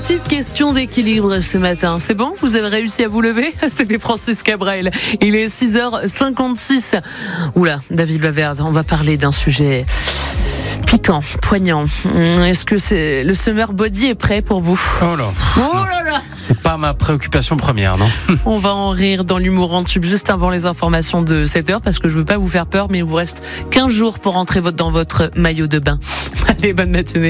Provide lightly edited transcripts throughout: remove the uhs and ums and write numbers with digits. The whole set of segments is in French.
Petite question d'équilibre ce matin. C'est bon? Vous avez réussi à vous lever? C'était Francis Cabrel. Il est 6h56. Oula, David Laverde, on va parler d'un sujet piquant, poignant. Est-ce que le summer body est prêt pour vous? Oh là là. C'est pas ma préoccupation première, non? On va en rire dans l'humour en tube juste avant les informations de 7h parce que je veux pas vous faire peur, mais il vous reste 15 jours pour rentrer dans votre maillot de bain. Allez, bonne matinée.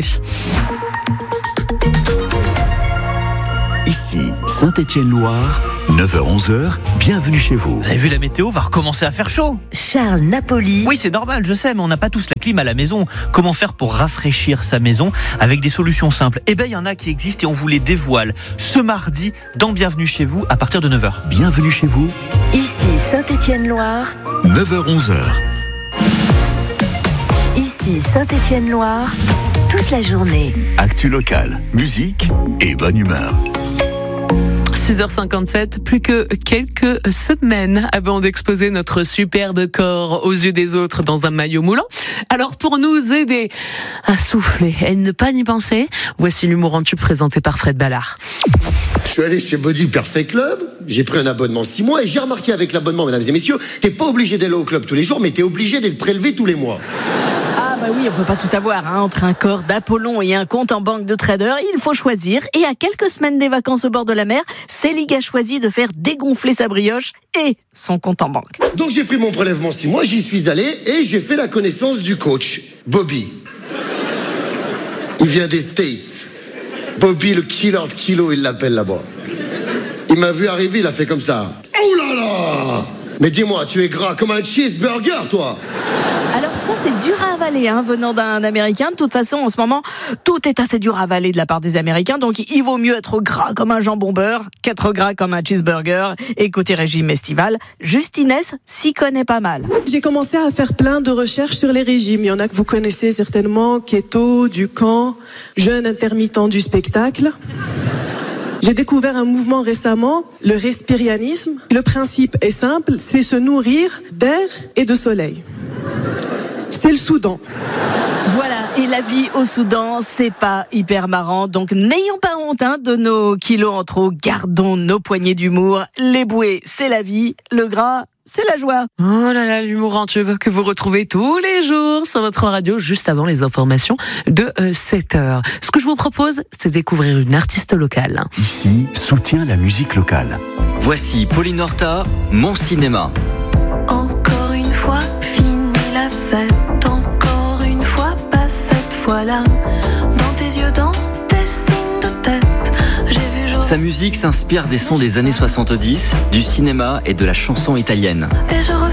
Ici, Saint-Étienne-Loire, 9h-11h, bienvenue chez vous. Vous avez vu, la météo va recommencer à faire chaud. Charles Napoli. Oui, c'est normal, je sais, mais on n'a pas tous la clim à la maison. Comment faire pour rafraîchir sa maison avec des solutions simples? Eh ben, il y en a qui existent et on vous les dévoile ce mardi dans Bienvenue chez vous à partir de 9h. Bienvenue chez vous, Ici, Saint-Étienne-Loire. 9h-11h. Ici, Saint-Étienne-Loire. Toute la journée. Actu locale, musique et bonne humeur. 6h57, plus que quelques semaines avant d'exposer notre superbe corps aux yeux des autres dans un maillot moulant. Alors pour nous aider à souffler et ne pas y penser, voici l'humour en tube présenté par Fred Ballard. Je suis allé chez Body Perfect Club, j'ai pris un abonnement 6 mois et j'ai remarqué avec l'abonnement, mesdames et messieurs, t'es pas obligé d'aller au club tous les jours, mais t'es obligé d'être prélevé tous les mois. Ah bah oui, on peut pas tout avoir, hein. Entre un corps d'Apollon et un compte en banque de trader, il faut choisir. Et à quelques semaines des vacances au bord de la mer, Célig a choisi de faire dégonfler sa brioche et son compte en banque. Donc j'ai pris mon prélèvement 6 mois, j'y suis allé et j'ai fait la connaissance du coach, Bobby. Il vient des States. Bobby, le killer de kilo, il l'appelle là-bas. Il m'a vu arriver, il a fait comme ça. Oh là là! Mais dis-moi, tu es gras comme un cheeseburger, toi! Alors ça, c'est dur à avaler, hein, venant d'un Américain. De toute façon, en ce moment, tout est assez dur à avaler de la part des Américains. Donc, il vaut mieux être gras comme un jambon beurre qu'être gras comme un cheeseburger. Et côté régime estival, Justinès s'y connaît pas mal. J'ai commencé à faire plein de recherches sur les régimes. Il y en a que vous connaissez certainement, keto, Ducan, jeûne intermittent du spectacle. J'ai découvert un mouvement récemment, le respirianisme. Le principe est simple, c'est se nourrir d'air et de soleil. C'est le Soudan. Voilà, et la vie au Soudan, c'est pas hyper marrant. Donc n'ayons pas honte, hein, de nos kilos en trop. Gardons nos poignées d'humour. Les bouées, c'est la vie. Le gras, c'est la joie. Oh là là, l'humour en tube que vous retrouvez tous les jours sur votre radio juste avant les informations de 7h. Ce que je vous propose, c'est découvrir une artiste locale. Ici, soutient la musique locale. Voici Pauline Horta, Mon Cinéma. Encore une fois, fini la fête. Encore une fois, pas cette fois-là. Dans tes yeux, dans tes signes de tête, j'ai vu jour. Sa musique s'inspire des sons des années 70, du cinéma et de la chanson italienne. Et je